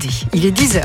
jeudi. Il est 10h.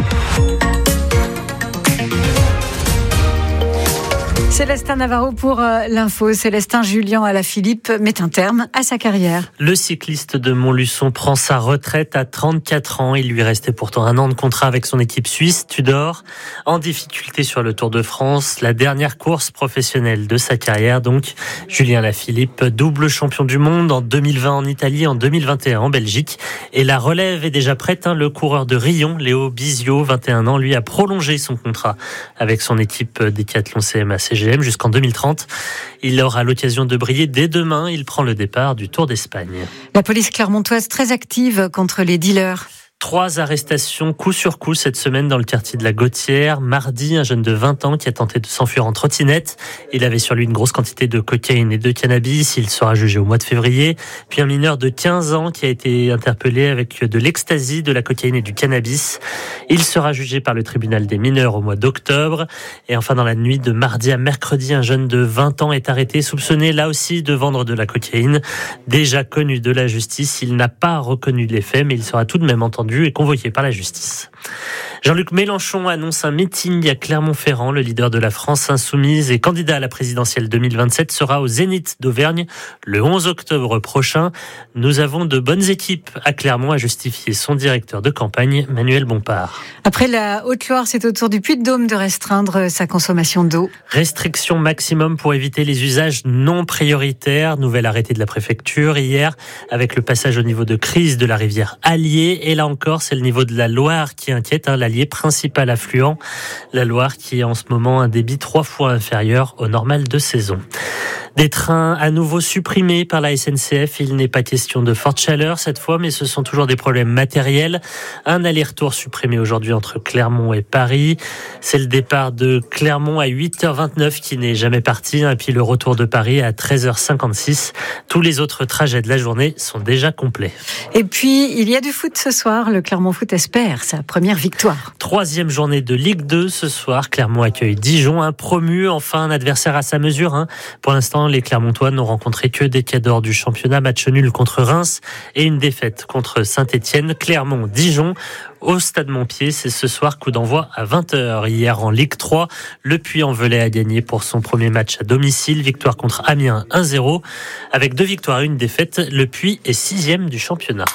Célestin Navarro pour l'info. Célestin Julien Alaphilippe met un terme à sa carrière. Le cycliste de Montluçon prend sa retraite à 34 ans. Il lui restait pourtant un an de contrat avec son équipe suisse, Tudor. En difficulté sur le Tour de France, la dernière course professionnelle de sa carrière. Donc, Julien Alaphilippe, double champion du monde en 2020 en Italie, en 2021 en Belgique. Et la relève est déjà prête. Le coureur de Rion, Léo Bizio, 21 ans, lui a prolongé son contrat avec son équipe Décathlon CMA CGM jusqu'en 2030. Il aura l'occasion de briller dès demain. Il prend le départ du Tour d'Espagne. La police clermontoise très active contre les dealers. 3 arrestations coup sur coup cette semaine dans le quartier de la Gautière. Mardi, un jeune de 20 ans qui a tenté de s'enfuir en trottinette. Il avait sur lui une grosse quantité de cocaïne et de cannabis. Il sera jugé au mois de février. Puis un mineur de 15 ans qui a été interpellé avec de l'ecstasy, de la cocaïne et du cannabis. Il sera jugé par le tribunal des mineurs au mois d'octobre. Et enfin, dans la nuit de mardi à mercredi, un jeune de 20 ans est arrêté, soupçonné là aussi de vendre de la cocaïne. Déjà connu de la justice, il n'a pas reconnu les faits, mais il sera tout de même entendu et convoqué par la justice. Jean-Luc Mélenchon annonce un meeting à Clermont-Ferrand. Le leader de la France insoumise et candidat à la présidentielle 2027 sera au Zénith d'Auvergne le 11 octobre prochain. Nous avons de bonnes équipes à Clermont, a justifié son directeur de campagne, Manuel Bompard. Après la Haute-Loire, c'est au tour du Puy-de-Dôme de restreindre sa consommation d'eau. Restriction maximum pour éviter les usages non prioritaires. Nouvel arrêté de la préfecture hier avec le passage au niveau de crise de la rivière Allier. Et là encore, c'est le niveau de la Loire qui inquiète, l'Allier principal affluent. La Loire qui est en ce moment un débit 3 fois inférieur au normal de saison. Des trains à nouveau supprimés par la SNCF. Il n'est pas question de forte chaleur cette fois, mais ce sont toujours des problèmes matériels. Un aller-retour supprimé aujourd'hui entre Clermont et Paris. C'est le départ de Clermont à 8h29 qui n'est jamais parti. Et puis le retour de Paris à 13h56. Tous les autres trajets de la journée sont déjà complets. Et puis, il y a du foot ce soir. Le Clermont Foot espère sa première victoire. 3e journée de Ligue 2 ce soir. Clermont accueille Dijon, un promu, enfin un adversaire à sa mesure. Pour l'instant, les Clermontois n'ont rencontré que des cadors du championnat. Match nul contre Reims et une défaite contre Saint-Etienne. Clermont-Dijon au Stade Montpied. C'est ce soir, coup d'envoi à 20h. Hier en Ligue 3, le Puy-en-Velay a gagné pour son premier match à domicile. Victoire contre Amiens 1-0. Avec 2 victoires et une défaite, le Puy est 6e du championnat.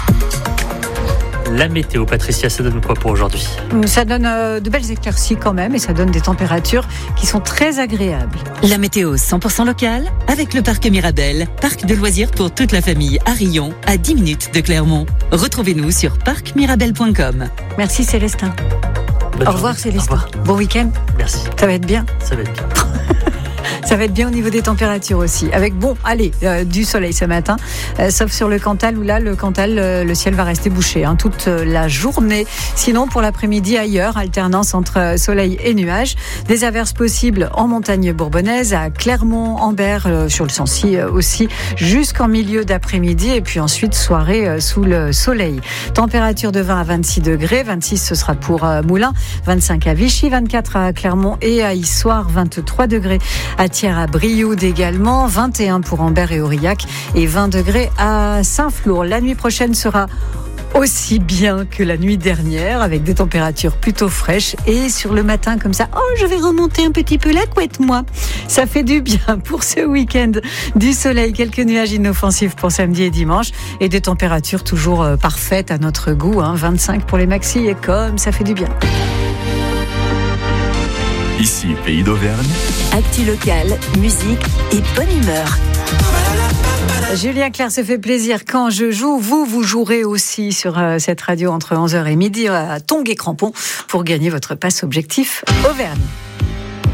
La météo, Patricia, ça donne quoi pour aujourd'hui ? Ça donne de belles éclaircies quand même et ça donne des températures qui sont très agréables. La météo 100% locale avec le parc Mirabel, parc de loisirs pour toute la famille à Rion, à 10 minutes de Clermont. Retrouvez-nous sur parcmirabel.com. Merci Célestin. Au revoir Célestin. Bon week-end. Merci. Ça va être bien. Ça va être bien. Ça va être bien au niveau des températures aussi. Avec du soleil ce matin, sauf sur le Cantal où là, le Cantal, le ciel va rester bouché toute la journée. Sinon, pour l'après-midi ailleurs, alternance entre soleil et nuages. Des averses possibles en montagne bourbonnaise, à Clermont, Ambert, sur le Sancy aussi, jusqu'en milieu d'après-midi. Et puis ensuite, soirée sous le soleil. Température de 20 à 26 degrés. 26, ce sera pour Moulins. 25 à Vichy, 24 à Clermont et à Issoire. 23 degrés à Thiers, à Brioude également, 21 pour Ambert et Aurillac et 20 degrés à Saint-Flour. La nuit prochaine sera aussi bien que la nuit dernière avec des températures plutôt fraîches et sur le matin comme ça, je vais remonter un petit peu la couette moi. Ça fait du bien pour ce week-end. Du soleil, quelques nuages inoffensifs pour samedi et dimanche et des températures toujours parfaites à notre goût, 25 pour les maxis et comme ça fait du bien. Ici, Pays d'Auvergne. Actu locale, musique et bonne humeur. Julien Clerc se fait plaisir quand je joue. Vous jouerez aussi sur cette radio entre 11h et midi à Tongue et Crampon pour gagner votre passe objectif Auvergne.